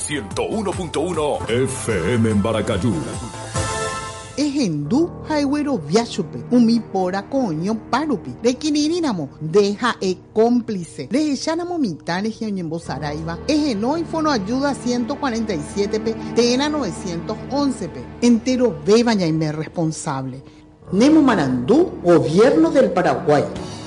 101.1 FM en Baracayú. Ejendu haiwero viachupe, umi pora coño parupi, de quirirínamo, deja cómplice, de echanamo mitad en Saraiva, ejeno y fono ayuda 147 p, tena 911 p, entero bebaña y me responsable. Nemo Marandú, Gobierno del Paraguay.